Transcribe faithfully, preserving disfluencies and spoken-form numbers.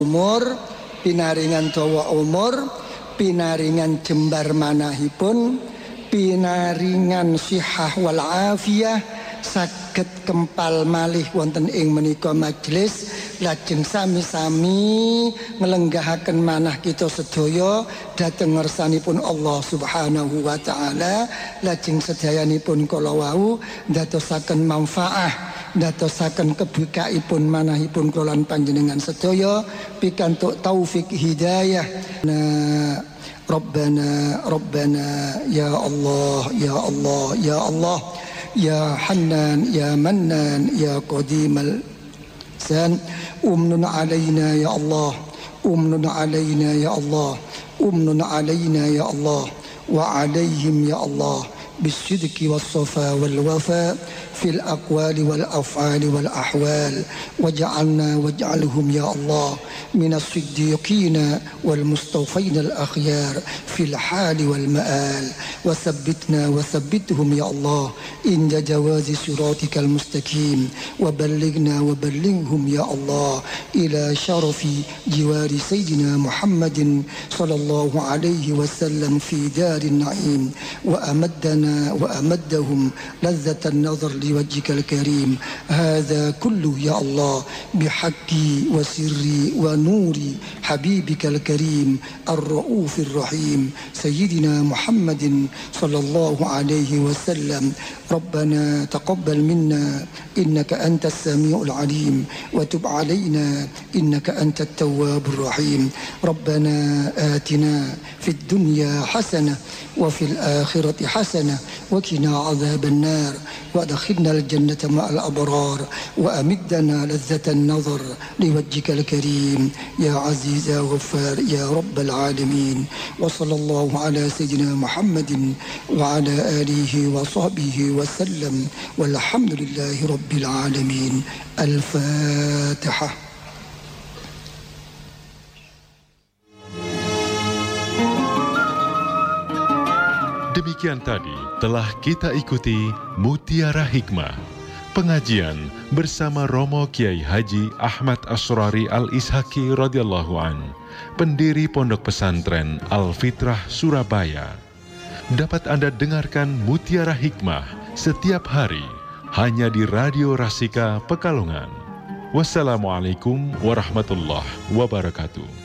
umur, pinaringan dawa umur, pinaringan jembar manahipun, pinaringan sihah wal afiyah, saged kempal malih wonten ing menika majelis, lajeng sami-sami nglenggahaken manah kita sedaya dhateng ngersanipun Allah Subhanahu wa taala, lajeng sedayanipun kala wau ndadosaken manfaah, ndadosaken kebikaipun manahipun kula panjenengan sedaya pikantuk taufik hidayah. Nah, Rabbana Rabbana ya Allah ya Allah ya Allah ya Hannan ya Mannan ya Qadimal San, umnun alaina ya Allah, umnun alaina ya Allah, umnun alaina ya Allah wa alaihim ya Allah بالصدق والصفا والوفاء في الأقوال والأفعال والأحوال، وجعلنا واجعلهم يا الله من الصديقين والمصطفين الأخيار في الحال والمآل، وثبتنا وثبتهم يا الله عند جواز صراطك المستقيم، وبلغنا وبلغهم يا الله إلى شرف جوار سيدنا محمد صلى الله عليه وسلم في دار النعيم، وأمدنا وأمدهم لذة النظر لوجهك الكريم. هذا كله يا الله بحق وسر ونور حبيبك الكريم الرؤوف الرحيم سيدنا محمد صلى الله عليه وسلم. ربنا تقبل منا إنك أنت السميع العليم، وتب علينا إنك أنت التواب الرحيم. ربنا آتنا في الدنيا حسنة وفي الآخرة حسنة وقنا عذاب النار، وادخلنا الجنة مع الأبرار، وأمدنا لذة النظر لوجهك الكريم يا عزيز يا غفار يا رب العالمين. وصلى الله على سيدنا محمد وعلى آله وصحبه وسلم، والحمد لله رب العالمين. الفاتحة. Demikian tadi telah kita ikuti Mutiara Hikmah, pengajian bersama Romo Kiai Haji Ahmad Asrari Al-Ishaki radhiyallahu an, pendiri Pondok Pesantren Al-Fitrah Surabaya. Dapat Anda dengarkan Mutiara Hikmah setiap hari hanya di Radio Rasika Pekalongan. Wassalamualaikum warahmatullahi wabarakatuh.